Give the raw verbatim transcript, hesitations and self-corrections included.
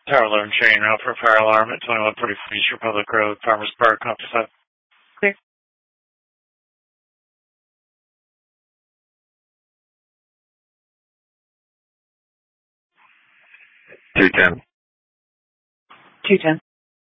Power alarm chain route for fire alarm at twenty-one forty-four East Republic Road, Farmers Park, Countryside. Clear. two ten. two ten.